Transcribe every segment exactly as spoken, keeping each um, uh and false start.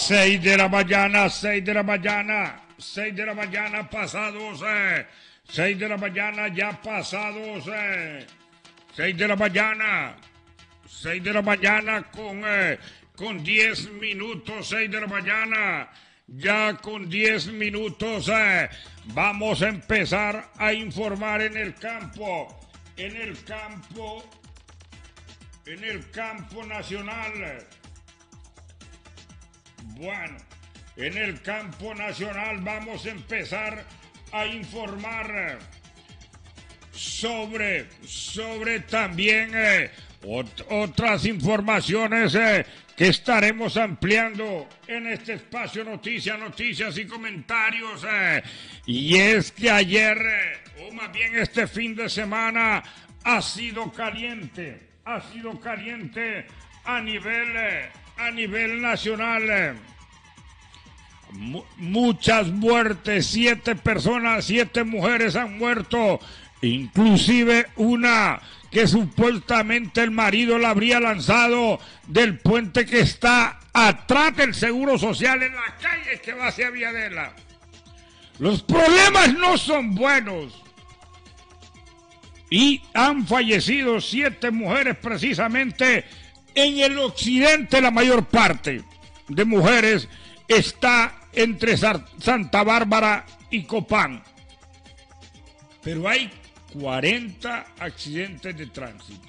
seis de la mañana, seis de la mañana, seis de la mañana pasados, eh, seis de la mañana ya pasados, eh, seis de la mañana, seis de la mañana con, eh, con diez minutos, seis de la mañana, ya con diez minutos, eh, vamos a empezar a informar en el campo, en el campo, en el campo nacional. Bueno, en el campo nacional vamos a empezar a informar sobre, sobre también eh, ot- otras informaciones eh, que estaremos ampliando en este espacio Noticias, Noticias y Comentarios. Eh, y es que ayer, eh, o más bien este fin de semana, ha sido caliente, ha sido caliente a nivel... Eh, a nivel nacional. M- muchas muertes, siete personas, siete mujeres han muerto, inclusive una que supuestamente el marido la habría lanzado del puente que está atrás del Seguro Social en la calle que va hacia Viadela. Los problemas no son buenos. Y han fallecido siete mujeres precisamente. En el occidente la mayor parte de mujeres está entre Santa Bárbara y Copán. Pero hay cuarenta accidentes de tránsito.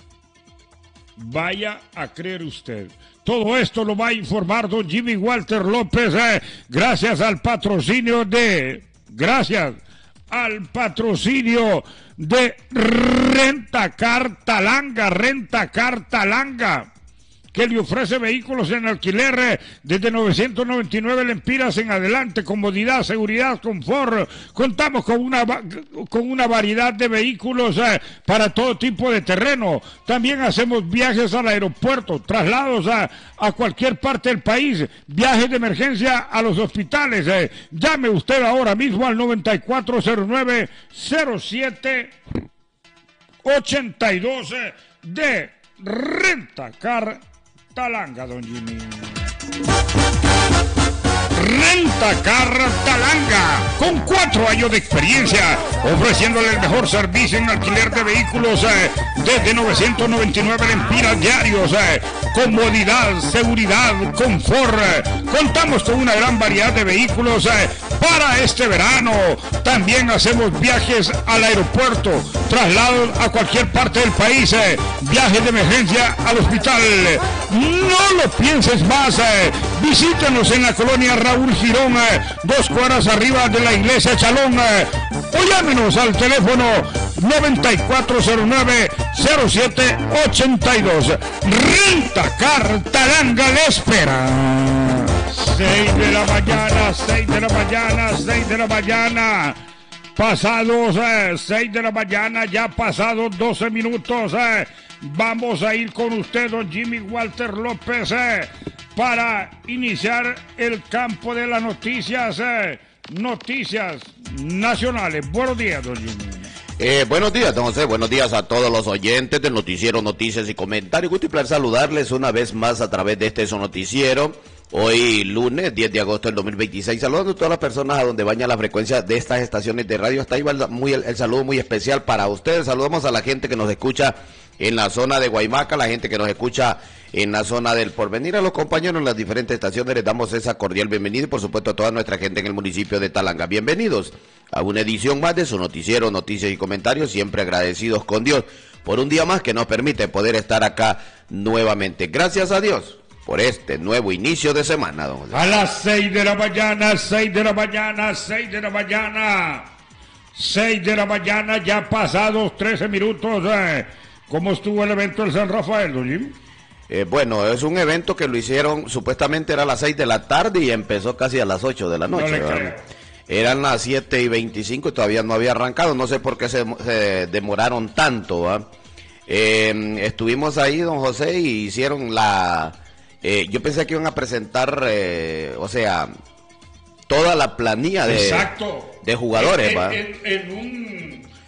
Vaya a creer usted. Todo esto lo va a informar don Jimmy Walter López, eh, gracias al patrocinio de... Gracias al patrocinio de Rentacar Talanga, Rentacar Talanga, que le ofrece vehículos en alquiler desde novecientos noventa y nueve lempiras en adelante, comodidad, seguridad, confort. Contamos con una, con una variedad de vehículos eh, para todo tipo de terreno. También hacemos viajes al aeropuerto, traslados a, a cualquier parte del país, viajes de emergencia a los hospitales. Eh. Llame usted ahora mismo al noventa y cuatro cero nueve cero siete ochenta y dos eh, de Rentacar Talanga, don Jimmy. Rentacar Talanga, con cuatro años de experiencia, ofreciéndole el mejor servicio en alquiler de vehículos eh, desde novecientos noventa y nueve lempiras diarios, eh, comodidad, seguridad, confort. Eh. Contamos con una gran variedad de vehículos eh, para este verano. También hacemos viajes al aeropuerto, traslados a cualquier parte del país, eh, viajes de emergencia al hospital. No lo pienses más, eh. Visítenos en la colonia Raúl Girón, eh, dos cuadras arriba de la iglesia Chalón, eh, o llámenos al teléfono noventa y cuatro cero nueve cero siete ochenta y dos. Rentacar Talanga le espera. seis de la mañana, seis de la mañana, seis de la mañana. Pasados eh, seis de la mañana, ya pasados doce minutos. Eh, vamos a ir con usted, don Jimmy Walter López, eh, para iniciar el campo de las noticias, eh, noticias nacionales. Buenos días, don Jimmy. Eh, buenos días, don José, buenos días a todos los oyentes del noticiero Noticias y Comentarios. Gusto y placer saludarles una vez más a través de este su noticiero. Hoy lunes diez de agosto del dos mil veintiséis, saludando a todas las personas a donde baña la frecuencia de estas estaciones de radio. Hasta ahí va el, muy, el, el saludo muy especial para ustedes. Saludamos a la gente que nos escucha en la zona de Guaymaca, la gente que nos escucha en la zona del Porvenir, a los compañeros en las diferentes estaciones les damos esa cordial bienvenida y por supuesto a toda nuestra gente en el municipio de Talanga. Bienvenidos a una edición más de su noticiero Noticias y Comentarios, siempre agradecidos con Dios por un día más que nos permite poder estar acá nuevamente. Gracias a Dios por este nuevo inicio de semana, don José. A las seis de la mañana, seis de la mañana, seis de la mañana, seis de la mañana, ya pasados trece minutos. Eh. ¿Cómo estuvo el evento del San Rafael, don Jim? Eh, bueno, es un evento que lo hicieron, supuestamente era a las seis de la tarde y empezó casi a las ocho de la noche. No le creo. Eran las siete y veinticinco y todavía no había arrancado, no sé por qué se, se demoraron tanto. ¿eh? Eh, estuvimos ahí, don José, y hicieron la... Eh, yo pensé que iban a presentar, eh, o sea, toda la planilla de, Exacto. de jugadores. En, ¿va? En, en, un,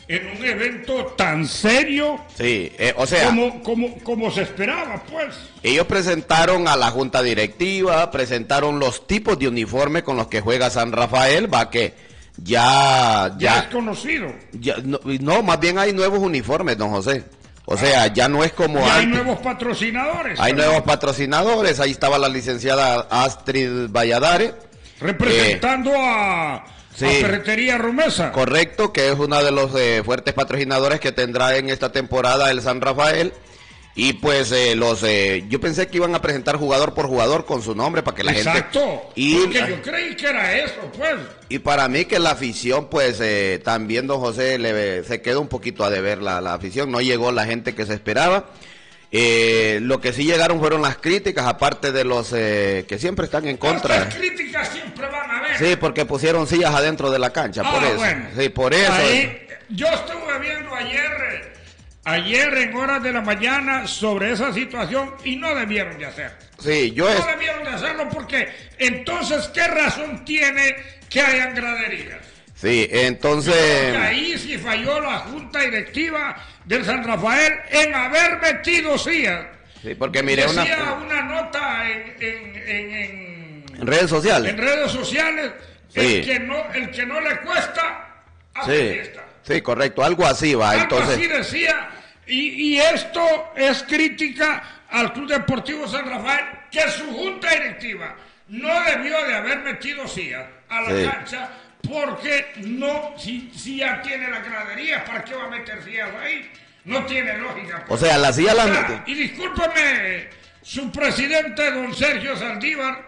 en un evento tan serio. Sí, eh, o sea, como, como, como se esperaba, pues. Ellos presentaron a la junta directiva, presentaron los tipos de uniforme con los que juega San Rafael, va que ya... Ya, ya es conocido. Ya, no, no, más bien hay nuevos uniformes, don José. O sea, ya no es como ya antes. hay nuevos patrocinadores. Hay ¿verdad? nuevos patrocinadores. Ahí estaba la licenciada Astrid Valladares. Representando eh, a, sí, a Ferretería Romesa. Correcto, que es uno de los eh, fuertes patrocinadores que tendrá en esta temporada el San Rafael. Y pues eh, los eh, yo pensé que iban a presentar jugador por jugador con su nombre para que la Exacto, gente... Exacto, y porque yo creí que era eso, pues. Y para mí que la afición, pues eh, también don José le, se quedó un poquito a deber la, la afición, no llegó la gente que se esperaba. Eh, lo que sí llegaron fueron las críticas, aparte de los eh, que siempre están en contra. Las críticas siempre van a haber. Sí, porque pusieron sillas adentro de la cancha, ah, por eso. Bueno, sí, por eso. Ahí, yo estuve viendo ayer... Ayer en horas de la mañana sobre esa situación y no debieron de hacerlo. Sí, yo no es... debieron de hacerlo porque entonces ¿qué razón tiene que hayan graderías? Sí, entonces... Porque ahí sí falló la junta directiva del San Rafael en haber metido sillas. Sí, porque mire Decía una... una nota en, en, en, en, en redes sociales. En redes sociales, sí. el, que no, el que no le cuesta, hace sí. fiesta. Sí, correcto, algo así va. Algo entonces... así decía, y, y esto es crítica al Club Deportivo San Rafael, que su junta directiva no debió de haber metido sillas a la sí. cancha, porque no, si, si ya tiene la gradería, ¿para qué va a meter sillas ahí? No tiene lógica. Pues. O sea, la silla la mete. Y discúlpeme, su presidente, don Sergio Saldívar,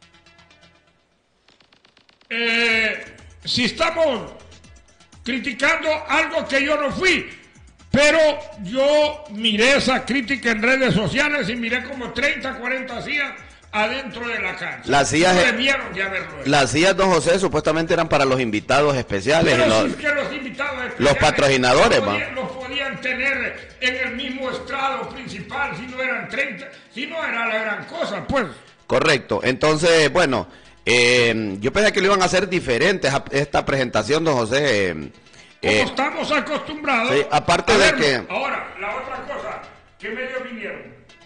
eh, si estamos... criticando algo que yo no fui, pero yo miré esa crítica en redes sociales y miré como treinta, cuarenta sillas adentro de la cancha. Las sillas, no debieron de haberlo hecho. Las sillas, don José, supuestamente eran para los invitados especiales. Pero y los, si es que los invitados especiales los patrocinadores, los podían, los podían tener en el mismo estrado principal, si no eran treinta, si no era la gran cosa, pues. Correcto, entonces, bueno... Eh, yo pensé que lo iban a hacer diferente a esta presentación, don José. Eh, Como eh, estamos acostumbrados. Sí, aparte de verlo. que... Ahora, la otra cosa, ¿qué medios vinieron?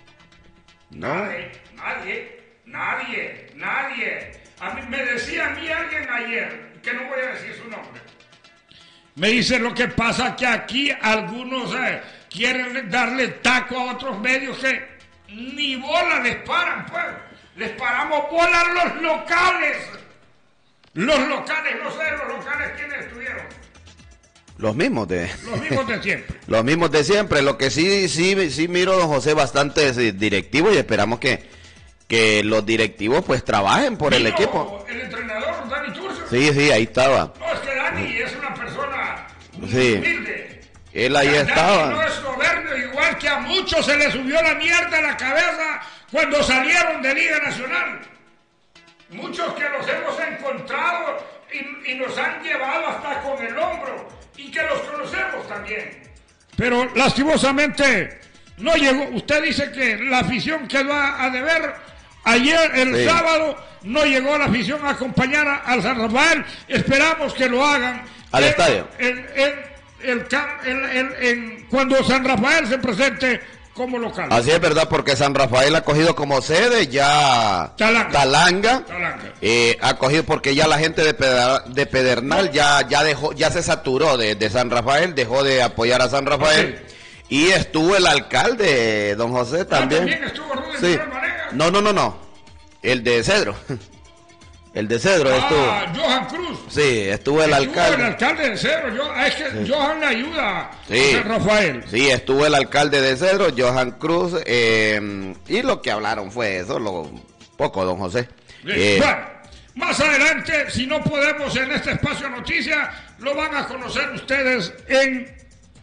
No. Nadie, nadie, nadie, nadie. A mí, me decía a mí alguien ayer, que no voy a decir su nombre. Me dice lo que pasa que aquí algunos eh, quieren darle taco a otros medios que ni bola les paran, pues. Les paramos bolas los locales. Los locales, no sé, los locales, ¿quiénes estuvieron? Los mismos de... Los mismos de siempre. Los mismos de siempre. Lo que sí, sí, sí miro, don José, bastante directivos y esperamos que, que los directivos pues trabajen por Vino el equipo. El entrenador, Dani Turcio. Sí, sí, ahí estaba. No, es que Dani es una persona sí. humilde. Él ahí Dani estaba. No es soberbio, igual que a muchos se les subió la mierda a la cabeza cuando salieron de Liga Nacional. Muchos que los hemos encontrado y, y nos han llevado hasta con el hombro y que los conocemos también. Pero lastimosamente no llegó. Usted dice que la afición quedó a, a deber. Ayer, el sí. sábado, no llegó la afición a acompañar a, al San Rafael. Esperamos que lo hagan. Al en, estadio. En, en, el, el, el, en, cuando San Rafael se presente como local. Así es verdad, porque San Rafael ha cogido como sede ya Talanga, Talanga, Talanga. Eh, ha cogido porque ya la gente de, Pedra, de Pedernal no. ya ya dejó ya se saturó de, de San Rafael, dejó de apoyar a San Rafael. Okay. Y estuvo el alcalde, don José, también. Ah, ¿también estuvo Rubén sí. Manegas? No, no, no, no, el de Cedro. El de Cedro ah, estuvo. Johan Cruz. Sí, estuvo el estuvo alcalde. el alcalde de Cedro. Yo, es que sí. Johan le ayuda sí. a Rafael. Sí, estuvo el alcalde de Cedro, Johan Cruz. Eh, y lo que hablaron fue eso, lo poco, don José. Eh, bueno, más adelante, si no podemos en este espacio de noticias, lo van a conocer ustedes en,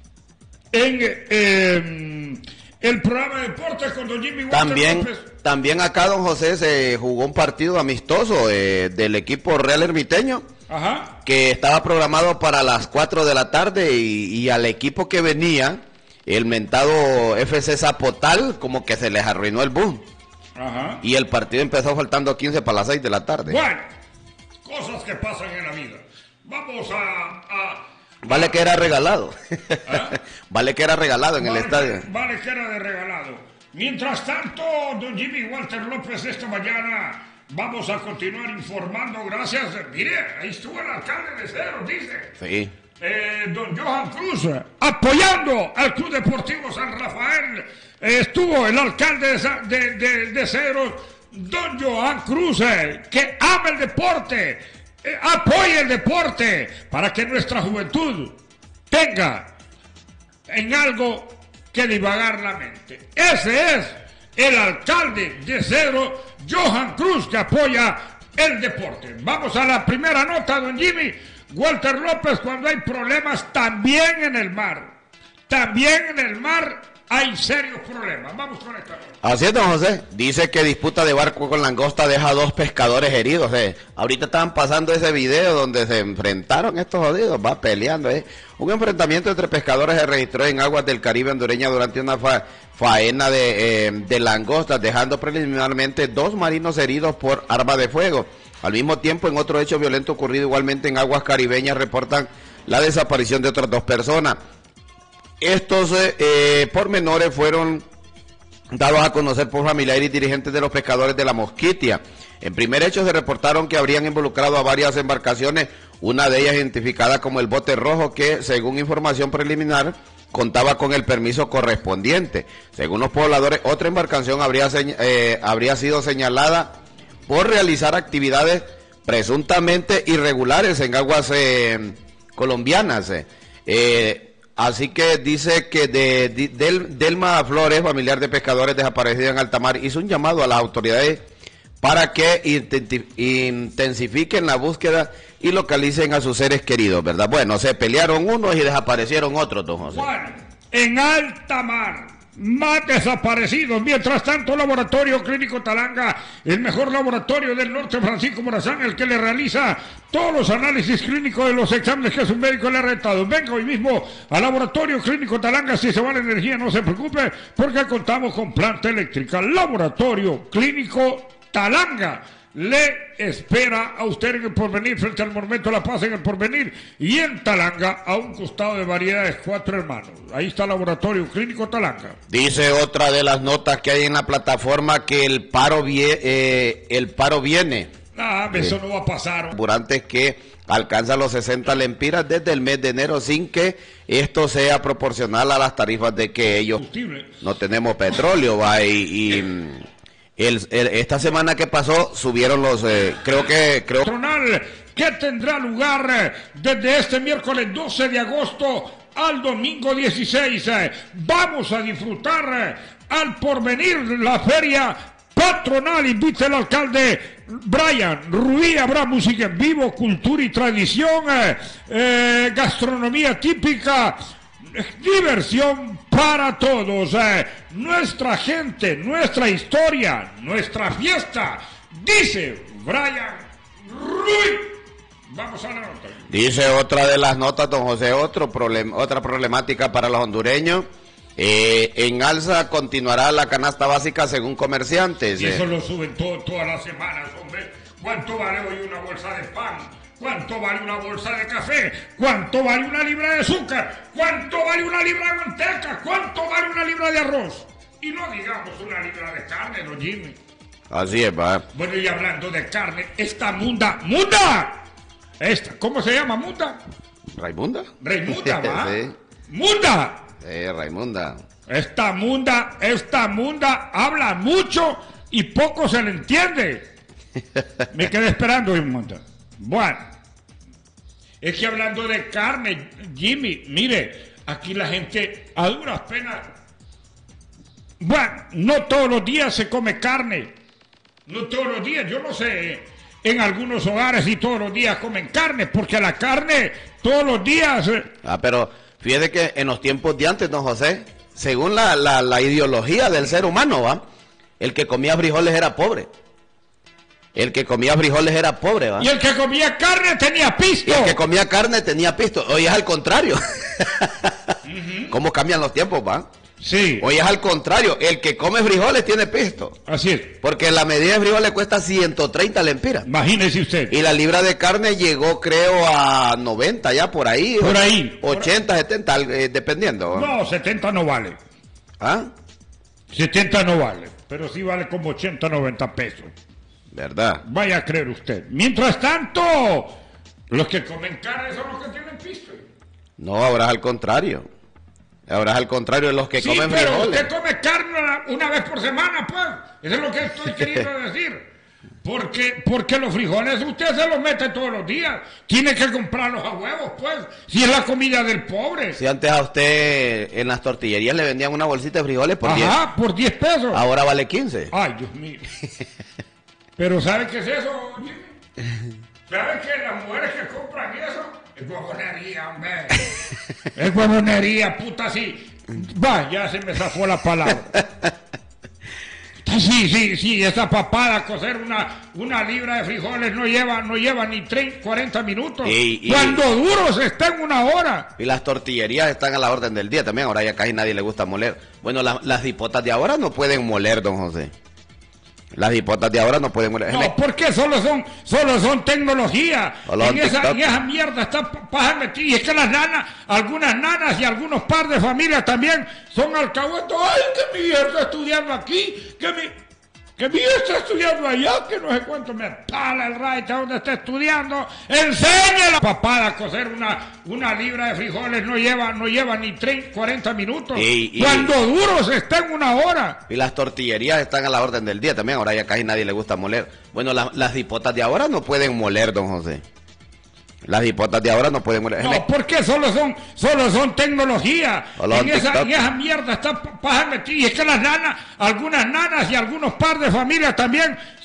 en eh, el programa de deportes con don Jimmy Walter También. López. También acá, don José, se jugó un partido amistoso eh, del equipo Real Ermiteño, Ajá. que estaba programado para las cuatro de la tarde y, y al equipo que venía, el mentado F C Zapotal, como que se les arruinó el bus. Ajá. Y el partido empezó faltando quince para las seis de la tarde. Bueno, cosas que pasan en la vida. Vamos a, a, Vale que era regalado. ¿Ah? Vale que era regalado en vale, el estadio. Vale que era de regalado. Mientras tanto, don Jimmy Walter López, esta mañana vamos a continuar informando. Gracias. Mire, ahí estuvo el alcalde de Cedros, dice. Sí. Eh, don Johan Cruz, apoyando al Club Deportivo San Rafael. Eh, estuvo el alcalde de, de, de, de Cedros, don Johan Cruz, eh, que ama el deporte, eh, apoya el deporte para que nuestra juventud tenga en algo que divagar la mente. Ese es el alcalde de Cedros, Johan Cruz, que apoya el deporte. Vamos a la primera nota, don Jimmy Walter López. Cuando hay problemas también en el mar, también en el mar hay serios problemas. Vamos con esta nota. Así es, don José. Dice que disputa de barco con langosta deja a dos pescadores heridos. Eh. Ahorita estaban pasando ese video donde se enfrentaron estos jodidos, va peleando. Eh. Un enfrentamiento entre pescadores se registró en aguas del Caribe hondureña durante una fa faena de, eh, de langostas, dejando preliminarmente dos marinos heridos por arma de fuego. Al mismo tiempo, en otro hecho violento ocurrido igualmente en aguas caribeñas, reportan la desaparición de otras dos personas. Estos eh, eh, pormenores fueron dados a conocer por familiares y dirigentes de los pescadores de la Mosquitia. En primer hecho se reportaron que habrían involucrado a varias embarcaciones, una de ellas identificada como el Bote Rojo, que según información preliminar contaba con el permiso correspondiente. Según los pobladores, otra embarcación habría, eh, habría sido señalada por realizar actividades presuntamente irregulares en aguas eh, colombianas. Eh. Eh, Así que dice que de, de, Del, Delma Flores, familiar de pescadores desaparecidos en alta mar, hizo un llamado a las autoridades para que intensifiquen la búsqueda y localicen a sus seres queridos, ¿verdad? Bueno, se pelearon unos y desaparecieron otros, don José. Bueno, en alta mar, más desaparecidos. Mientras tanto, Laboratorio Clínico Talanga, el mejor laboratorio del norte, Francisco Morazán, el que le realiza todos los análisis clínicos de los exámenes que su médico le ha retado. Venga hoy mismo al Laboratorio Clínico Talanga. Si se va la energía, no se preocupe, porque contamos con planta eléctrica. Laboratorio Clínico Talanga le espera a usted en el Porvenir, frente al Monumento de la Paz en el Porvenir, y en Talanga, a un costado de Variedades Cuatro Hermanos. Ahí está el Laboratorio Clínico Talanga. Dice otra de las notas que hay en la plataforma que el paro, vie, eh, el paro viene. Ah, eso eh, no va a pasar. Carburantes que alcanzan los sesenta lempiras desde el mes de enero sin que esto sea proporcional a las tarifas de que ellos no tenemos petróleo, va, y... y El, el, esta semana que pasó subieron los, eh, creo que... creo que tendrá lugar eh, desde este miércoles doce de agosto al domingo dieciséis. Eh, vamos a disfrutar eh, al Porvenir la feria patronal. Invita el alcalde Brian Rubí. Habrá música en vivo, cultura y tradición, eh, eh, gastronomía típica, diversión para todos. Eh, nuestra gente, nuestra historia, nuestra fiesta, dice Brian Ruiz. Vamos a la nota. Dice otra de las notas, don José, otro problem, otra problemática para los hondureños. Eh, en alza continuará la canasta básica según comerciantes. Y eso eh. lo suben todo, todas las semanas, hombre. ¿Cuánto vale hoy una bolsa de pan? ¿Cuánto vale una bolsa de café? ¿Cuánto vale una libra de azúcar? ¿Cuánto vale una libra de manteca? ¿Cuánto vale una libra de arroz? Y no digamos una libra de carne, don Jimmy. Así es, va. Bueno, y hablando de carne, esta munda, ¡munda! Esta, ¿cómo se llama, munda? ¿Raimunda? Raimunda, va. Sí. ¡Munda! Eh, Raimunda. Esta munda, esta munda habla mucho y poco se le entiende. Me quedé esperando, munda. Bueno, es que hablando de carne, Jimmy, mire, aquí la gente a duras penas, bueno, no todos los días se come carne, no todos los días, yo no sé, en algunos hogares sí todos los días comen carne, porque la carne todos los días... Ah, pero fíjate que en los tiempos de antes, don José, según la, la, la ideología del ser humano, ¿va? El que comía frijoles era pobre. El que comía frijoles era pobre, ¿va? Y el que comía carne tenía pisto. Y el que comía carne tenía pisto. Hoy es al contrario. Uh-huh. ¿Cómo cambian los tiempos, va? Sí. Hoy es al contrario, el que come frijoles tiene pisto. Así es. Porque la medida de frijoles cuesta ciento treinta lempiras. Imagínese usted. Y la libra de carne llegó, creo, a noventa ya por ahí. Por ahí. ochenta, setenta, eh, dependiendo. No, setenta no vale. ¿Ah? setenta no vale, pero sí vale como ochenta, noventa pesos. ¿Verdad? Vaya a creer usted. Mientras tanto, los que comen carne son los que tienen pisto. No, ahora es al contrario. Ahora es al contrario de los que sí, comen pero frijoles. Usted come carne una vez por semana, pues. Eso es lo que estoy queriendo decir. Porque, porque los frijoles usted se los mete todos los días. Tiene que comprarlos a huevos, pues. Si es la comida del pobre. Si antes a usted en las tortillerías le vendían una bolsita de frijoles por diez. Ajá, por diez pesos. Ahora vale quince. Ay, Dios mío. Pero ¿sabe qué es eso, Jimmy? ¿Sabe que las mujeres que compran eso? Es huevonería, hombre. Es huevonería, puta, sí. Va, ya se me zafó la palabra. Sí, sí, sí, esa papada, cocer una, una libra de frijoles no lleva, no lleva ni treinta, cuarenta minutos. Y, y, Cuando duros está en una hora. Y las tortillerías están a la orden del día también, ahora ya casi nadie le gusta moler. Bueno, la, las hipotas de ahora no pueden moler, don José. Las hipotas de ahora no pueden moler. No, porque solo son, solo son tecnología. En esa, en esa mierda está paja metida. Y es que las nanas, algunas nanas y algunos par de familias también son alcahuetos. Ay, que mi hija está estudiando aquí, que mi, que mi hija está estudiando allá, que no sé cuánto me pala el raite donde está estudiando. Enseña la papada a cocer una, una libra de frijoles no lleva, no lleva ni treinta, cuarenta minutos. Y, y, Cuando duros está en una hora. Y las tortillerías están a la orden del día también, ahora ya casi nadie le gusta moler. Bueno, la, las hipotas de ahora no pueden moler, don José. Las hipotas de ahora no pueden moler. No, porque solo son, solo son tecnología. En esa, en esa mierda está paja metida. Y es que las nanas, algunas nanas y algunos par de familias también